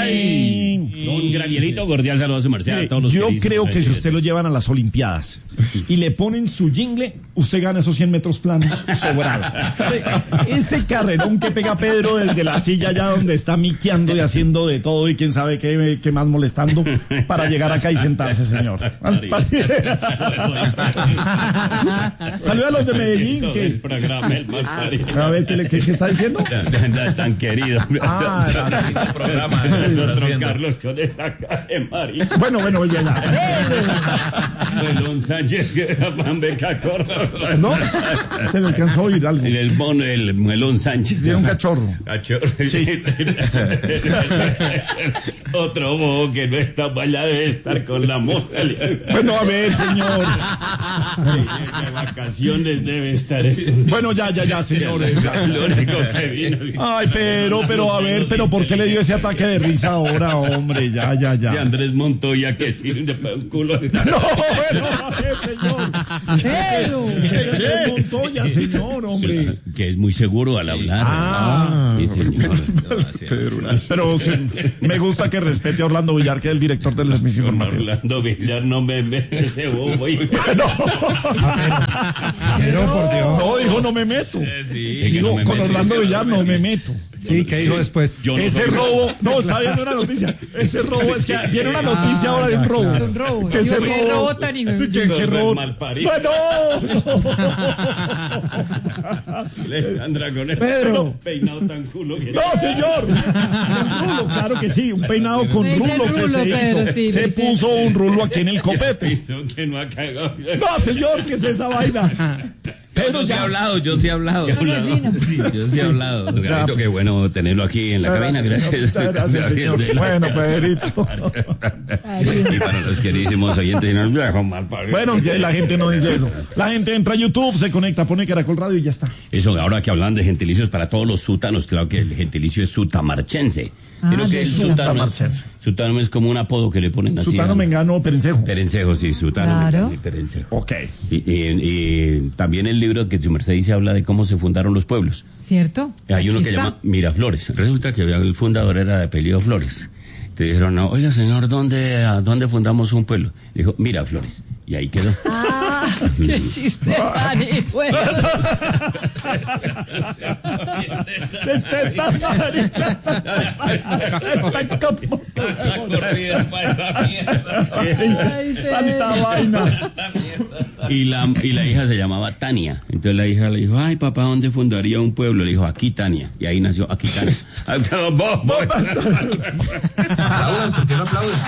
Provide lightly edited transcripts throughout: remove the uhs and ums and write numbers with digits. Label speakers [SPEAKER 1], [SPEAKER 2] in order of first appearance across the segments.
[SPEAKER 1] Don Gravielito, cordial saludo a su merced a todos los
[SPEAKER 2] yo creo que si usted lo llevan a las Olimpiadas y le ponen su jingle, usted gana esos 100 metros planos sobrado. Ese carrerón que pega Pedro desde la silla allá donde está miqueando y haciendo de todo y quién sabe qué más molestando para llegar acá y sentarse, señor. Saluda a los de Medellín. Que... A ver, ¿qué está diciendo?
[SPEAKER 1] Tan querido.
[SPEAKER 2] El
[SPEAKER 1] programa. Don Carlos con esa cara de marica.
[SPEAKER 2] Bueno, ya.
[SPEAKER 1] Melón Sánchez, que Juan Beca corta.
[SPEAKER 2] ¿No? Se le alcanzó a oír algo.
[SPEAKER 1] El Melón Sánchez.
[SPEAKER 2] De un cachorro.
[SPEAKER 1] Sí. Otro bobo que no está para allá debe estar con la moza.
[SPEAKER 2] Bueno, a ver, señor.
[SPEAKER 1] De vacaciones debe estar.
[SPEAKER 2] Bueno, ya, señores.
[SPEAKER 1] Lo único que vino.
[SPEAKER 2] Ay, pero a ver, ¿por qué le dio ese ataque de risa ahora, hombre? Ya.
[SPEAKER 1] Si Andrés Montoya que sirve para un culo.
[SPEAKER 2] No, bueno, a ver, señor. Andrés Montoya, señor, hombre.
[SPEAKER 1] Que es muy seguro al hablar. Sí, señor.
[SPEAKER 2] Pero me gusta que respete a Orlando Villar, que es el director del servicio informativo.
[SPEAKER 1] Orlando Villar no me mete ese bobo.
[SPEAKER 2] Pero por Dios. No, dijo no me meto. Digo, con Orlando Villar no me meto.
[SPEAKER 3] Sí, ¿qué dijo después?
[SPEAKER 2] Ese robo, no, está viendo una noticia. Ese robo es que viene una noticia ahora de un robo.
[SPEAKER 4] Un robo.
[SPEAKER 2] Que ese robo
[SPEAKER 4] tan
[SPEAKER 2] ¿Qué robo? Bueno.
[SPEAKER 1] Alejandra con el peinado tan culo que...
[SPEAKER 2] No, señor. Un rulo, claro que sí, un peinado con rulo que se hizo. Se puso un rulo aquí en el copete.
[SPEAKER 1] Que no ha cagado.
[SPEAKER 2] No, señor, ¿qué es esa vaina?
[SPEAKER 5] Pero yo sí he hablado.
[SPEAKER 1] Sí, yo sí he hablado. Pedrito, qué bueno tenerlo aquí en la cabina. Gracias.
[SPEAKER 2] Muchas gracias, señor. Bueno, Pedrito.
[SPEAKER 1] Y para los queridísimos oyentes, nos dejo mal parido.
[SPEAKER 2] Bueno, la gente no dice eso. La gente entra a YouTube, se conecta, pone Caracol Radio y ya está.
[SPEAKER 1] Eso, ahora que hablan de gentilicios para todos los sútanos, claro que el gentilicio es sutamarchense. Creo que el sutano es como un apodo que le ponen así.
[SPEAKER 2] Sutano, Mengano, Perencejo.
[SPEAKER 1] Perencejo, sí, sutano,
[SPEAKER 4] claro.
[SPEAKER 1] Mengano y Perencejo.
[SPEAKER 2] Ok.
[SPEAKER 1] Y también el libro que su merced dice habla de cómo se fundaron los pueblos.
[SPEAKER 4] ¿Cierto?
[SPEAKER 1] Hay uno que llama Miraflores. Resulta que el fundador era de apellido Flores. Te dijeron, no, oiga señor, ¿a dónde fundamos un pueblo? Dijo, Miraflores. Y ahí quedó.
[SPEAKER 4] ¡Qué chiste tan bueno!
[SPEAKER 2] Tanta vaina.
[SPEAKER 1] Y la hija se llamaba Tania. Entonces la hija le dijo, ay papá, ¿dónde fundaría un pueblo? Le dijo, aquí Tania. Y ahí nació Aquitania.
[SPEAKER 3] Aplaudan, ¿por qué no aplauden?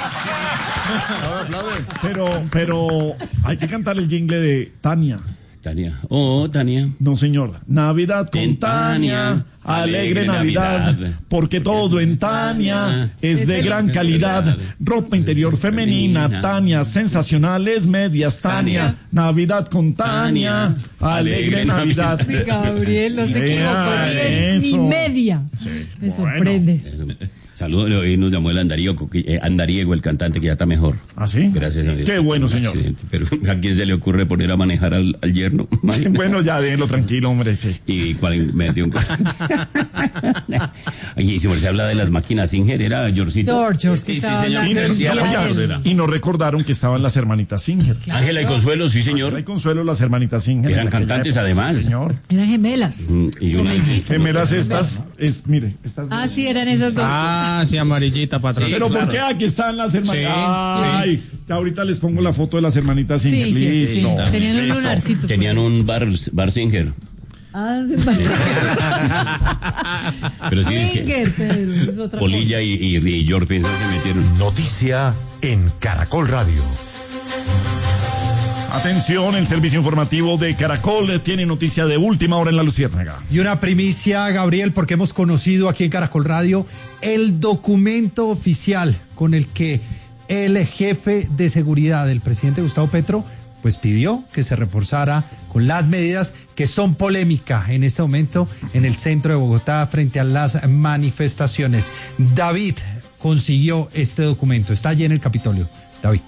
[SPEAKER 2] Pero hay que cantar el jingle de Tania.
[SPEAKER 1] Tania.
[SPEAKER 2] No, señor. Navidad con Tania, alegre Navidad, porque todo en Tania es de gran calidad. Ropa interior femenina, Tania, sensacionales medias, Tania. Navidad con Tania, alegre Navidad.
[SPEAKER 4] Gabriel, no se equivocó ni media. Me sorprende.
[SPEAKER 1] Saludos, hoy nos llamó el Andariego, el cantante, que ya está mejor.
[SPEAKER 2] ¿Ah, sí?
[SPEAKER 1] Gracias a Dios.
[SPEAKER 2] Qué bueno, señor.
[SPEAKER 1] Sí, pero ¿a quién se le ocurre poner a manejar al yerno?
[SPEAKER 2] Bueno, ya déjenlo tranquilo, hombre. Sí.
[SPEAKER 1] ¿Y cuál metió un Y si se habla de las máquinas Singer, era Georgito.
[SPEAKER 4] Sí,
[SPEAKER 2] señor. Y nos recordaron que estaban las hermanitas Singer.
[SPEAKER 4] Claro.
[SPEAKER 1] Ángela y Consuelo, sí, señor.
[SPEAKER 2] Ángela y Consuelo, las hermanitas Singer.
[SPEAKER 1] Eran cantantes, además.
[SPEAKER 2] Sí, señor.
[SPEAKER 4] Eran gemelas.
[SPEAKER 1] Y una...
[SPEAKER 2] Gemelas estas, mire, estas.
[SPEAKER 4] Ah, sí, eran esas dos.
[SPEAKER 5] Sí, amarillita para atrás.
[SPEAKER 2] Pero ¿por qué aquí están las hermanitas? Ay, ahorita les pongo la foto de las hermanitas Singer.
[SPEAKER 4] Sí,
[SPEAKER 2] Listo.
[SPEAKER 4] Tenían un lunarcito.
[SPEAKER 1] Tenían un bar Singer.
[SPEAKER 4] Sí,
[SPEAKER 1] pero sí es
[SPEAKER 4] Singer, Pedro, es otra
[SPEAKER 1] Polilla y George piensan que metieron.
[SPEAKER 6] Noticia en Caracol Radio.
[SPEAKER 2] Atención, el servicio informativo de Caracol tiene noticia de última hora en La Luciérnaga.
[SPEAKER 3] Y una primicia, Gabriel, porque hemos conocido aquí en Caracol Radio el documento oficial con el que el jefe de seguridad del presidente Gustavo Petro pues pidió que se reforzara con las medidas que son polémicas en este momento en el centro de Bogotá frente a las manifestaciones. David consiguió este documento, está allí en el Capitolio. David.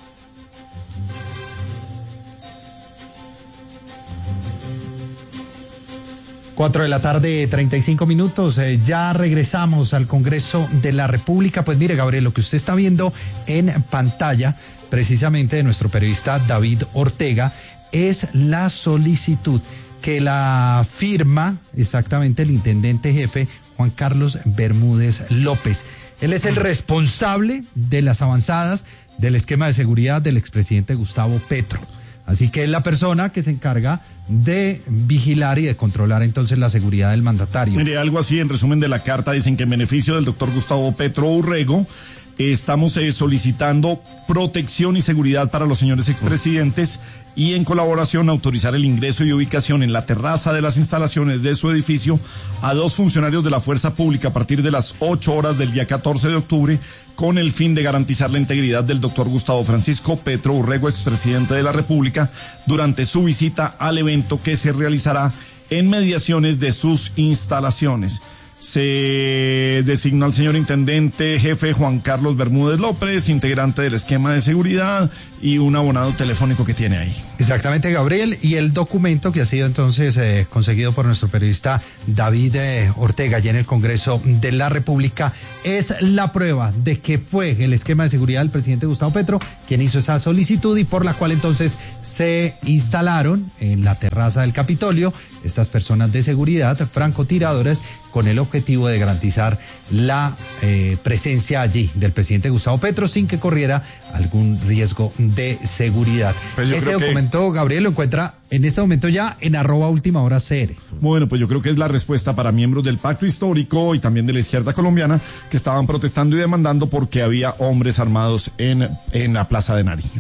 [SPEAKER 3] 4 de la tarde, 35 minutos. Ya regresamos al Congreso de la República. Pues mire, Gabriel, lo que usted está viendo en pantalla, precisamente de nuestro periodista David Ortega, es la solicitud que la firma exactamente el intendente jefe Juan Carlos Bermúdez López. Él es el responsable de las avanzadas del esquema de seguridad del expresidente Gustavo Petro. Así que es la persona que se encarga de vigilar y de controlar entonces la seguridad del mandatario.
[SPEAKER 2] Mire, algo así en resumen de la carta, dicen que en beneficio del doctor Gustavo Petro Urrego, estamos solicitando protección y seguridad para los señores expresidentes y en colaboración autorizar el ingreso y ubicación en la terraza de las instalaciones de su edificio a 2 funcionarios de la fuerza pública a partir de las 8 horas del día 14 de octubre con el fin de garantizar la integridad del doctor Gustavo Francisco Petro Urrego, expresidente de la República, durante su visita al evento que se realizará en mediaciones de sus instalaciones. Se designó al señor intendente jefe Juan Carlos Bermúdez López, integrante del esquema de seguridad, y un abonado telefónico que tiene ahí.
[SPEAKER 3] Exactamente, Gabriel, y el documento que ha sido entonces conseguido por nuestro periodista David Ortega allí en el Congreso de la República es la prueba de que fue el esquema de seguridad del presidente Gustavo Petro quien hizo esa solicitud y por la cual entonces se instalaron en la terraza del Capitolio estas personas de seguridad, francotiradores, con el objetivo de garantizar la presencia allí del presidente Gustavo Petro sin que corriera algún riesgo de seguridad.
[SPEAKER 2] Pues
[SPEAKER 3] ese documento, Gabriel, lo encuentra en este momento ya en @ultimaHoraCR.
[SPEAKER 2] Bueno, pues yo creo que es la respuesta para miembros del Pacto Histórico y también de la izquierda colombiana que estaban protestando y demandando porque había hombres armados en la Plaza de Nariño.